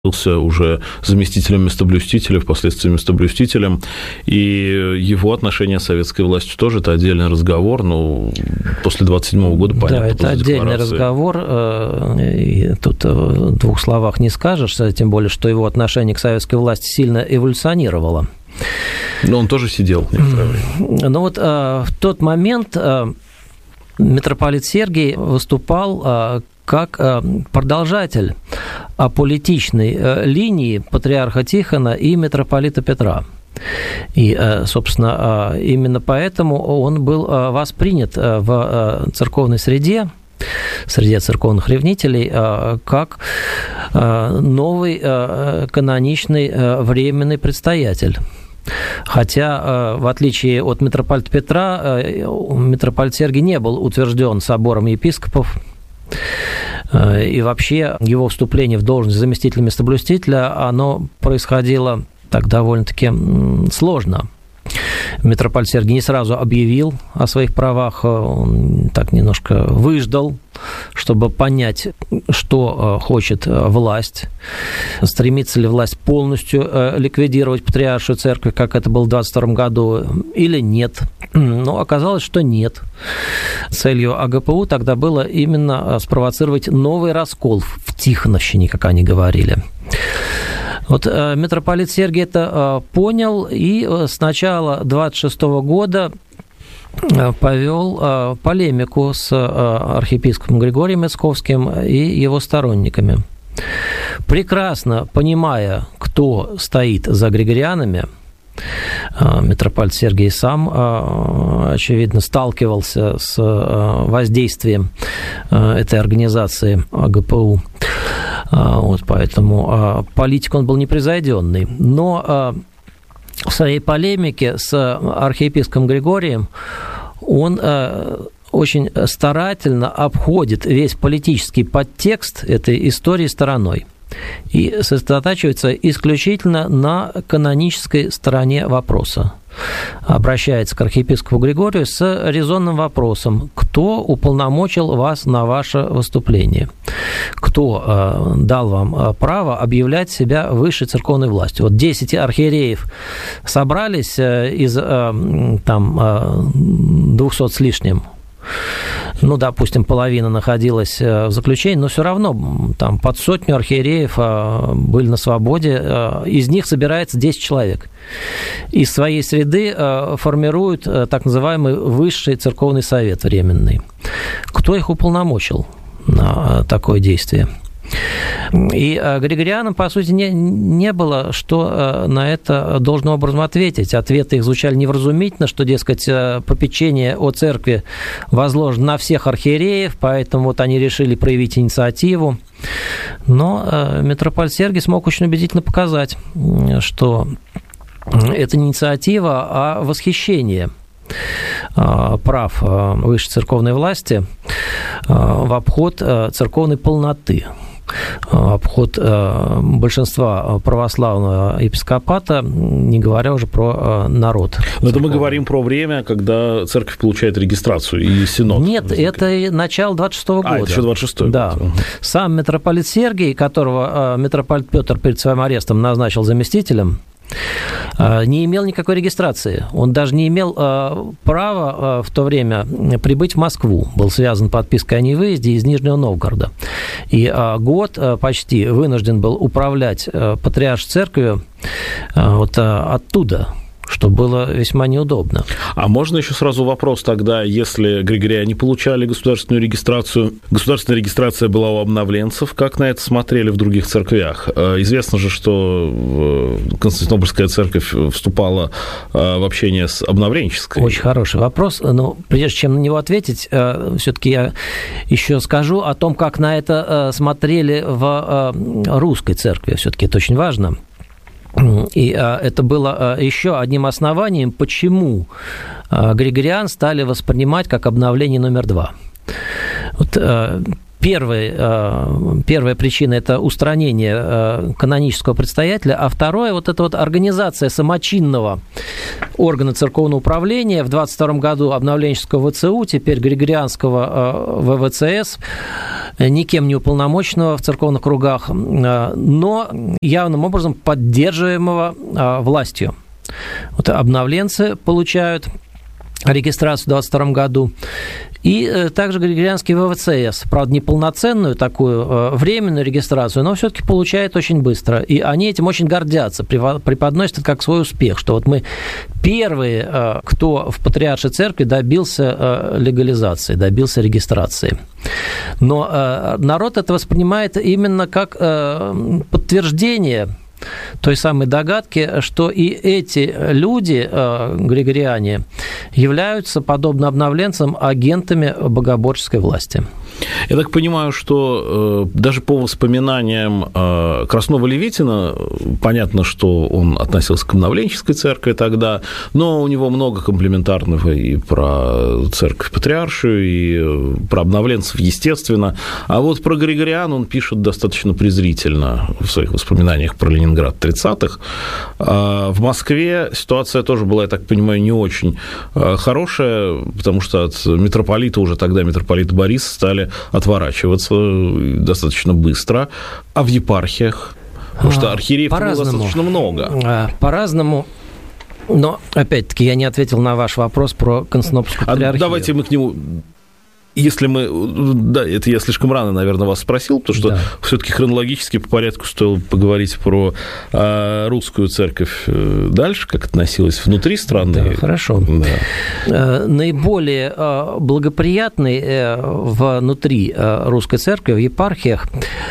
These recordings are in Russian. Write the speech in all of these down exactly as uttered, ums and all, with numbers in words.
уже заместителем местоблюстителя, впоследствии местоблюстителем, и его отношение с советской властью тоже это отдельный разговор, но после двадцать седьмого года понятно. Да, это отдельный разговор, и тут в двух словах не скажешь, тем более, что его отношение к советской власти сильно эволюционировало. Но он тоже сидел некоторое время. Ну вот в тот момент митрополит Сергий выступал как продолжатель аполитичной линии патриарха Тихона и митрополита Петра. И, собственно, именно поэтому он был воспринят в церковной среде, среди церковных ревнителей, как новый каноничный временный предстоятель. Хотя, в отличие от митрополита Петра, митрополит Сергий не был утвержден собором епископов, и вообще его вступление в должность заместителя местоблюстителя, оно происходило так довольно-таки сложно. Митрополит Сергий не сразу объявил о своих правах, он так немножко выждал, чтобы понять, что хочет власть, стремится ли власть полностью ликвидировать патриаршую церковь, как это было в двадцать втором году, или нет. Но оказалось, что нет. Целью АГПУ тогда было именно спровоцировать новый раскол в Тихоновщине, как они говорили. Вот митрополит Сергий это понял и с начала двадцать шестого года повел полемику с архиепископом Григорием Московским и его сторонниками. Прекрасно понимая, кто стоит за григорианами, митрополит Сергий сам, очевидно, сталкивался с воздействием этой организации АГПУ. Вот поэтому политик он был непревзойденный. Но в своей полемике с архиепископом Григорием он очень старательно обходит весь политический подтекст этой истории стороной и сосредотачивается исключительно на канонической стороне вопроса. Обращается к архиепископу Григорию с резонным вопросом: кто уполномочил вас на ваше выступление? Кто э, дал вам право объявлять себя высшей церковной властью? Вот десять архиереев собрались э, из э, там, э, двухсот с лишним. Ну, допустим, половина находилась в заключении, но все равно там под сотню архиереев были на свободе. Из них собирается десять человек. Из своей среды формируют так называемый Высший церковный совет временный. Кто их уполномочил на такое действие? И григорианам, по сути, не, не было, что на это должным образом ответить. Ответы их звучали невразумительно, что, дескать, попечение о церкви возложено на всех архиереев, поэтому вот они решили проявить инициативу. Но митрополит Сергий смог очень убедительно показать, что это не инициатива, а восхищение прав высшей церковной власти в обход церковной полноты, обход большинства православного епископата, не говоря уже про народ. Но это мы говорим про время, когда церковь получает регистрацию и синод. Нет, возникает. Это начало двадцать шестого года. А, это еще двадцать шестой год. Да. Сам митрополит Сергий, которого митрополит Петр перед своим арестом назначил заместителем, не имел никакой регистрации. Он даже не имел права в то время прибыть в Москву. Был связан подпиской о невыезде из Нижнего Новгорода. И год почти вынужден был управлять патриаршей церковью вот оттуда, что было весьма неудобно. А можно еще сразу вопрос тогда, если григориане получали государственную регистрацию, государственная регистрация была у обновленцев, как на это смотрели в других церквях? Известно же, что Константинопольская церковь вступала в общение с обновленческой. Очень хороший вопрос, но прежде чем на него ответить, все-таки я еще скажу о том, как на это смотрели в русской церкви. Все-таки это очень важно. И это было еще одним основанием, почему григориан стали воспринимать как обновление номер два. Вот Первая, первая причина – это устранение канонического предстоятеля, а второе – вот эта вот организация самочинного органа церковного управления в двадцать втором году обновленческого ВЦУ, теперь Григорианского ВВЦС, никем не уполномоченного в церковных кругах, но явным образом поддерживаемого властью. Вот обновленцы получают регистрацию в двадцать втором году. И также Григорианский ВВЦС, правда, неполноценную такую временную регистрацию, но все-таки получает очень быстро. И они этим очень гордятся, преподносят это как свой успех, что вот мы первые, кто в Патриаршей Церкви добился легализации, добился регистрации. Но народ это воспринимает именно как подтверждение той самой догадки, что и эти люди, григориане, являются, подобно обновленцам, агентами богоборческой власти. Я так понимаю, что э, даже по воспоминаниям э, Краснова-Левитина понятно, что он относился к обновленческой церкви тогда, но у него много комплиментарного и про церковь патриаршую, и про обновленцев, естественно. А вот про Григориан он пишет достаточно презрительно в своих воспоминаниях про Ленинград тридцатых. А в Москве ситуация тоже была, я так понимаю, не очень хорошая, потому что от митрополита, уже тогда митрополита Бориса, стали отворачиваться достаточно быстро, а в епархиях, потому что архиереев было достаточно много. По-разному. Но, опять-таки, я не ответил на ваш вопрос про Константинопольскую патриархию. А давайте мы к нему... Если мы... Да, это я слишком рано, наверное, вас спросил, потому что да. Все-таки хронологически по порядку стоило поговорить про а, русскую церковь дальше, как относилась внутри страны. Да, хорошо. Да. Наиболее благоприятный внутри русской церкви, в епархиях,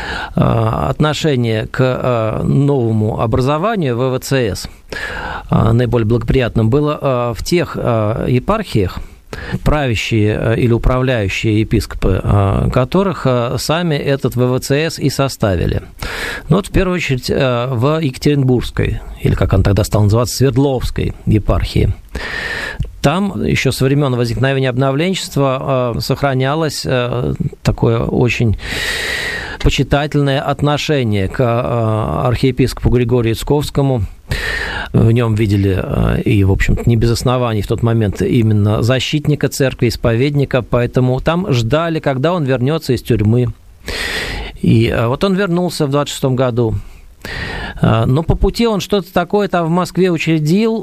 отношение к новому образованию ВВЦС наиболее благоприятным было в тех епархиях, правящие или управляющие епископы, которых сами этот ВВЦС и составили. Ну, вот в первую очередь в Екатеринбургской, или как она тогда стала называться, Свердловской епархии. Там еще со времен возникновения обновленчества сохранялось такое очень почитательное отношение к архиепископу Григорию Ицковскому. В нем видели, и, в общем-то, не без оснований в тот момент, именно защитника церкви, исповедника, поэтому там ждали, когда он вернется из тюрьмы. И вот он вернулся в двадцать шестом году. Но по пути он что-то такое там в Москве учредил,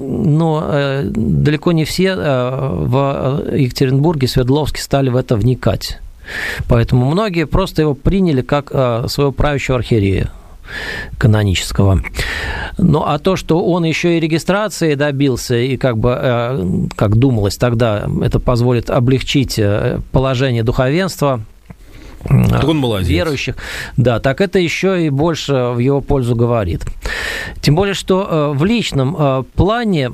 но далеко не все в Екатеринбурге, Свердловске стали в это вникать. Поэтому многие просто его приняли как своего правящего архиерея канонического. Ну, а то, что он еще и регистрации добился, и как бы, как думалось тогда, это позволит облегчить положение духовенства, так он молодец. Верующих, да, так это еще и больше в его пользу говорит. Тем более, что в личном плане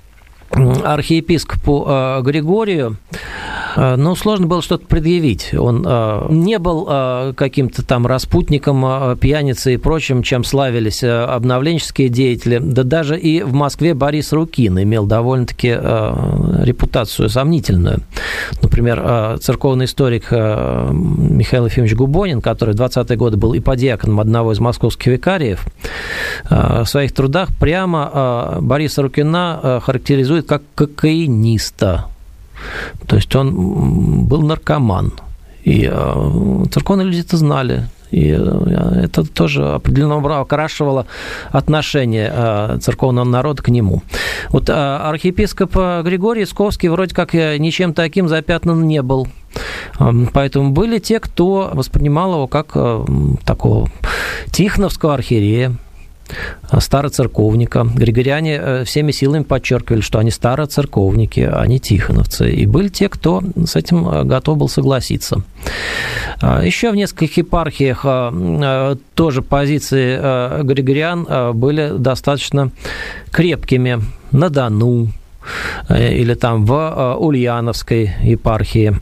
архиепископу Григорию, ну, сложно было что-то предъявить. Он не был каким-то там распутником, пьяницей и прочим, чем славились обновленческие деятели. Да даже и в Москве Борис Рукин имел довольно-таки репутацию сомнительную. Например, церковный историк Михаил Ефимович Губонин, который в двадцатые годы был иподиаконом одного из московских викариев, в своих трудах прямо Бориса Рукина характеризует как кокаиниста. То есть он был наркоман. И церковные люди это знали. И это тоже определенным образом окрашивало отношение церковного народа к нему. Вот архиепископ Григорий Ицковский вроде как ничем таким запятнан не был. Поэтому были те, кто воспринимал его как такого тихоновского архиерея, староцерковника. Григориане всеми силами подчеркивали, что они староцерковники, а не тихоновцы. И были те, кто с этим готов был согласиться. Еще в нескольких епархиях тоже позиции григориан были достаточно крепкими. На Дону или там в Ульяновской епархии,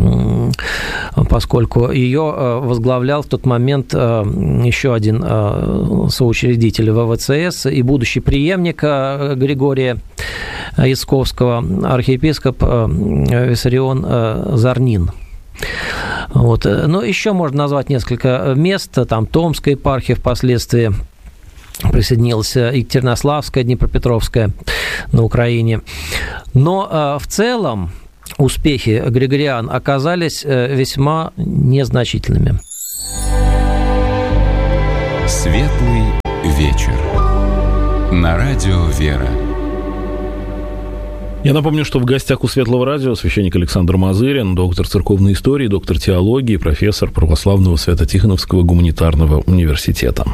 поскольку ее возглавлял в тот момент еще один соучредитель ВВЦС и будущий преемник Григория Ицковского, архиепископ Виссарион Зарнин. Вот. Но еще можно назвать несколько мест, там Томская епархия впоследствии присоединилась, Екатеринославская, Днепропетровская на Украине. Но в целом успехи григориан оказались весьма незначительными. Светлый вечер. На радио «Вера». Я напомню, что в гостях у Светлого радио священник Александр Мазырин, доктор церковной истории, доктор теологии, профессор православного Свято-Тихоновского гуманитарного университета.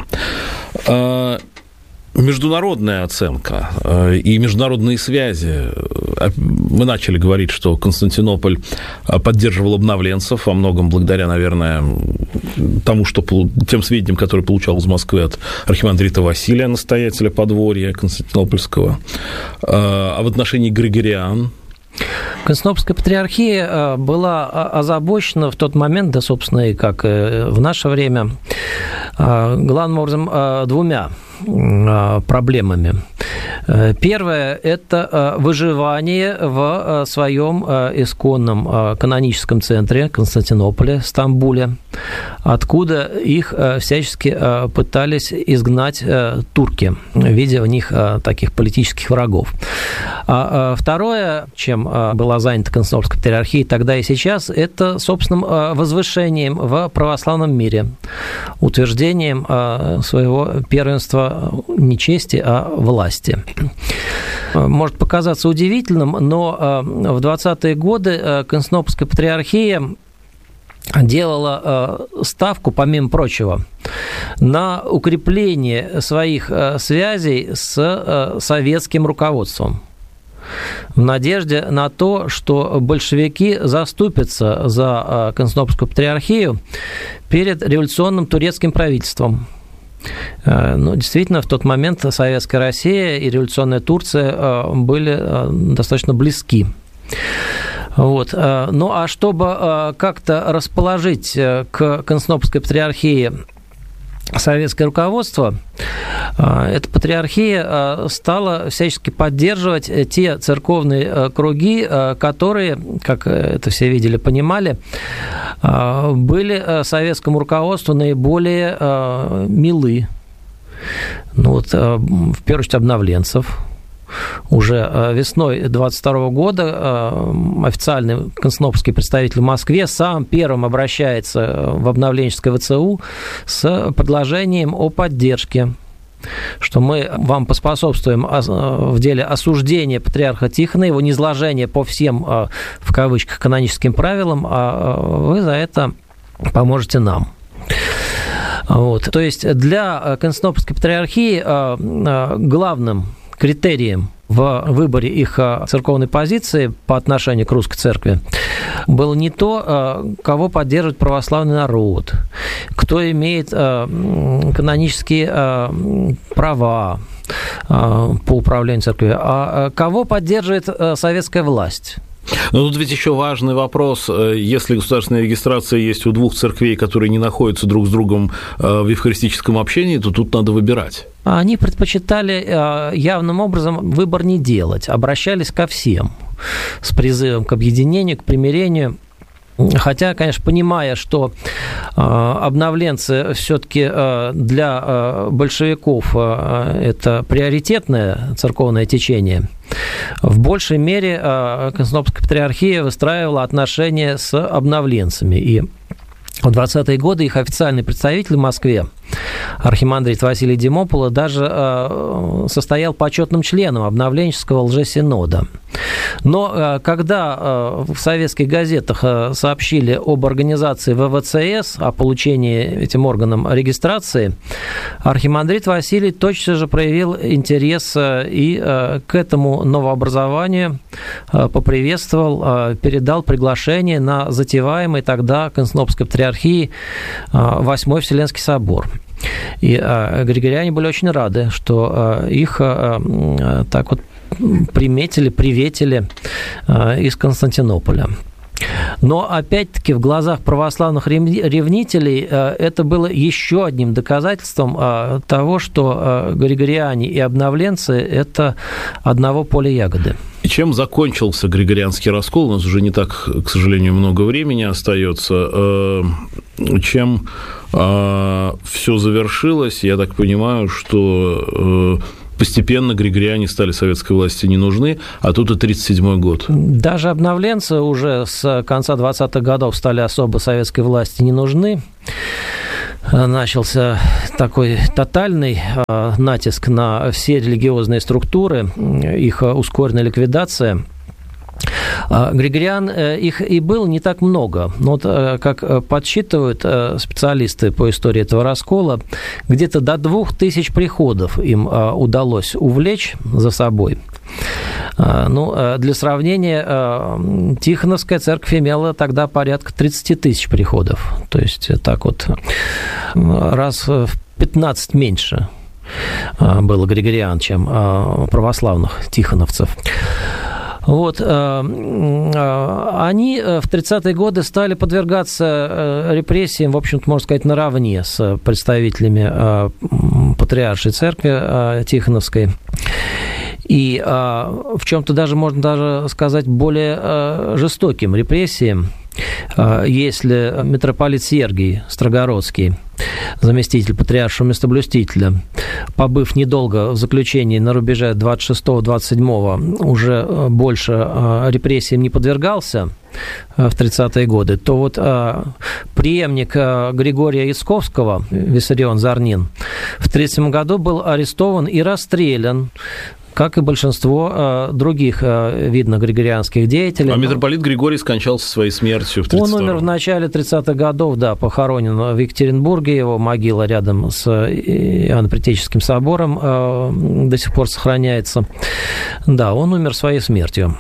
Международная оценка и международные связи. Мы начали говорить, что Константинополь поддерживал обновленцев, во многом благодаря, наверное, тому, что, тем сведениям, которые получал из Москвы от архимандрита Василия, настоятеля подворья Константинопольского. А в отношении григориан? Константинопольская патриархия была озабочена в тот момент, да, собственно, и как в наше время, главным образом двумя проблемами. Первое – это выживание в своем исконном каноническом центре Константинополе, Стамбуле, откуда их всячески пытались изгнать турки, видя в них таких политических врагов. А второе, чем была занята Константинопольская патриархия тогда и сейчас, это собственным возвышением в православном мире, утверждением своего первенства не чести, а власти. Может показаться удивительным, но в двадцатые годы Константинопольская патриархия делала ставку, помимо прочего, на укрепление своих связей с советским руководством, в надежде на то, что большевики заступятся за Константинопольскую патриархию перед революционным турецким правительством. Ну, действительно, в тот момент Советская Россия и революционная Турция были достаточно близки. Вот. Ну, а чтобы как-то расположить к Константинопольской патриархии советское руководство, эта патриархия стала всячески поддерживать те церковные круги, которые, как это все видели, понимали, были советскому руководству наиболее милы. Ну, вот, в первую очередь, обновленцев. Уже весной двадцать второго года официальный константинопольский представитель в Москве сам первым обращается в обновленческое ВЦУ с предложением о поддержке, что мы вам поспособствуем в деле осуждения патриарха Тихона, его низложения по всем, в кавычках, каноническим правилам, а вы за это поможете нам. Вот. То есть для Константинопольской патриархии главным критерием в выборе их церковной позиции по отношению к русской церкви было не то, кого поддерживает православный народ, кто имеет канонические права по управлению церковью, а кого поддерживает советская власть. Но тут ведь еще важный вопрос. Если государственная регистрация есть у двух церквей, которые не находятся друг с другом в евхаристическом общении, то тут надо выбирать. Они предпочитали явным образом выбор не делать, обращались ко всем с призывом к объединению, к примирению. Хотя, конечно, понимая, что обновленцы все-таки для большевиков это приоритетное церковное течение, в большей мере Константинопольская патриархия выстраивала отношения с обновленцами. И в двадцатые годы их официальный представитель в Москве, архимандрит Василий Димополо, даже состоял почетным членом обновленческого лжесинода. Но когда в советских газетах сообщили об организации ВВЦС, о получении этим органом регистрации, архимандрит Василий тотчас же проявил интерес и к этому новообразованию поприветствовал, передал приглашение на затеваемый тогда Константинопольской патриархии Восьмой Вселенский собор. И григориане были очень рады, что их так вот приметили, приветили из Константинополя. Но, опять-таки, в глазах православных ревнителей это было еще одним доказательством того, что григориане и обновленцы – это одного поля ягоды. И чем закончился Григорианский раскол? У нас уже не так, к сожалению, много времени остается. Чем все завершилось? Я так понимаю, что постепенно григориане стали советской власти не нужны, а тут и тридцать седьмой год. Даже обновленцы уже с конца двадцатых годов стали особо советской власти не нужны. Начался такой тотальный натиск на все религиозные структуры, их ускоренная ликвидация. Григориан, их и было не так много, но вот, как подсчитывают специалисты по истории этого раскола, где-то до двух тысяч приходов им удалось увлечь за собой. Ну, для сравнения, Тихоновская церковь имела тогда порядка тридцать тысяч приходов, то есть так вот раз в пятнадцать меньше было григориан, чем православных тихоновцев. Вот, они в тридцатые годы стали подвергаться репрессиям, в общем-то, можно сказать, наравне с представителями патриаршей церкви Тихоновской. И в чем-то даже, можно даже сказать, более жестоким репрессиям, если митрополит Сергий Строгородский, заместитель патриаршего местоблюстителя, побыв недолго в заключении на рубеже двадцать шестого - двадцать седьмого, уже больше репрессиям не подвергался в тридцатые годы, то вот преемник Григория Исковского, Виссарион Зарнин, в тридцать седьмом году был арестован и расстрелян, как и большинство других, видно, григорианских деятелей. А митрополит Григорий скончался своей смертью в тридцать втором. Он умер в начале тридцатых годов, да, похоронен в Екатеринбурге, его могила рядом с Иоанно-Предтеческим собором до сих пор сохраняется. Да, он умер своей смертью.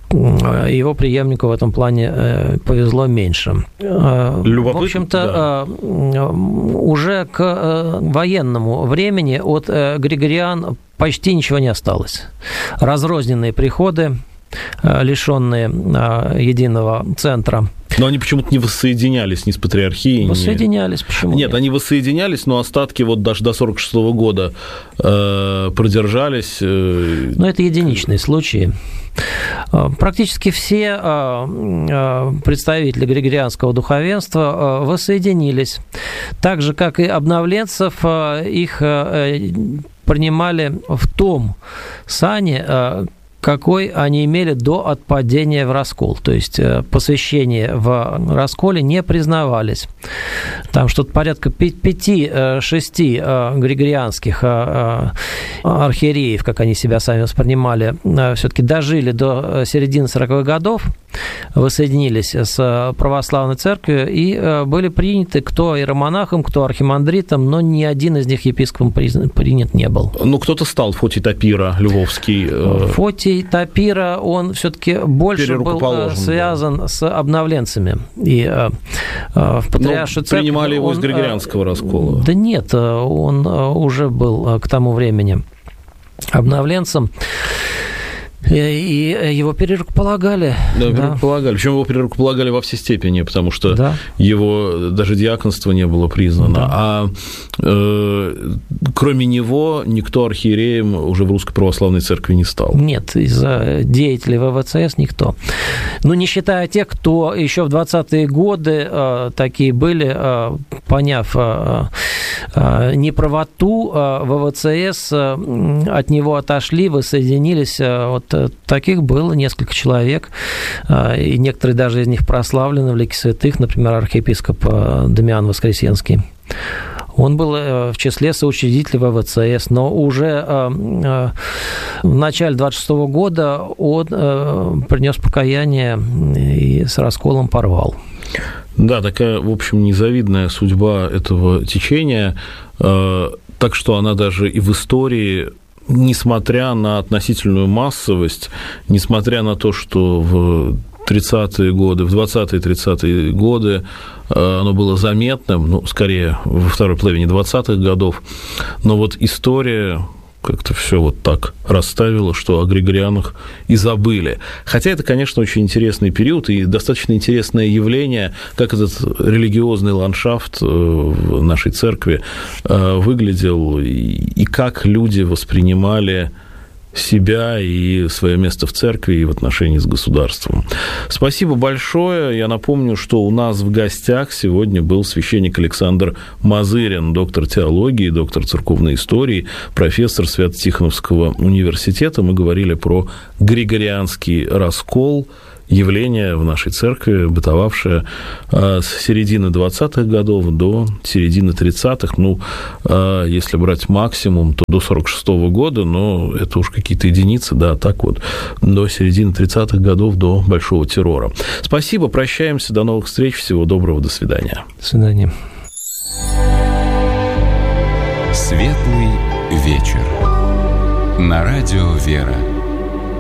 Его преемнику в этом плане повезло меньше. Любопытно, в общем-то, да. Уже к военному времени от григориан почти ничего не осталось. Разрозненные приходы, лишенные единого центра. Но они почему-то не воссоединялись ни с патриархией. Воссоединялись, почему? Нет, нет, они воссоединялись, но остатки вот даже до сорок шестого года э, продержались. Э... Но это единичные случаи. Практически все представители григорианского духовенства воссоединились. Так же, как и обновленцев, их принимали в том сане, какой они имели до отпадения в раскол. То есть посвящения в расколе не признавались. Там что-то порядка пяти-шести григорианских архиереев, как они себя сами воспринимали, все-таки дожили до середины сороковых годов, воссоединились с православной церковью и были приняты кто иеромонахом, кто архимандритом, но ни один из них епископом принят не был. Ну, кто-то стал, Фотий Тапира, Львовский. Фотий Тапира, он все-таки больше был связан да. с обновленцами. И в патриаршую церковь... Принимали его он, из Григорианского раскола. Да нет, он уже был к тому времени обновленцем. И его перерукополагали. Да, да. перерукополагали. Причем его перерукополагали во всей степени, потому что да. его даже диаконство не было признано. Да. А э, кроме него никто архиереем уже в Русской Православной Церкви не стал. Нет, из деятелей ВВЦС никто. Ну, не считая тех, кто еще в двадцатые годы э, такие были, э, поняв э, э, неправоту э, ВВЦС, э, от него отошли, воссоединились. Э, вот таких было несколько человек, и некоторые даже из них прославлены в лике святых, например, архиепископ Дамиан Воскресенский. Он был в числе соучредителей ВВЦС, но уже в начале двадцать шестого года он принес покаяние и с расколом порвал. Да, такая, в общем, незавидная судьба этого течения, так что она даже и в истории... Несмотря на относительную массовость, несмотря на то, что в тридцатые годы, в двадцатые-тридцатые годы оно было заметным, ну, скорее, во второй половине двадцатых годов, но вот история как-то все вот так расставила, что о григорианах и забыли. Хотя это, конечно, очень интересный период и достаточно интересное явление, как этот религиозный ландшафт в нашей церкви выглядел и как люди воспринимали себя и свое место в церкви и в отношении с государством. Спасибо большое. Я напомню, что у нас в гостях сегодня был священник Александр Мазырин, доктор теологии, доктор церковной истории, профессор Свято-Тихоновского университета. Мы говорили про григорианский раскол, явление в нашей церкви, бытовавшее с середины двадцатых годов до середины тридцатых. Ну, если брать максимум, то до сорок шестого года, но это уж какие-то единицы, да, так вот, до середины тридцатых годов, до Большого террора. Спасибо, прощаемся, до новых встреч, всего доброго, до свидания. До свидания. Светлый вечер. На радио «Вера».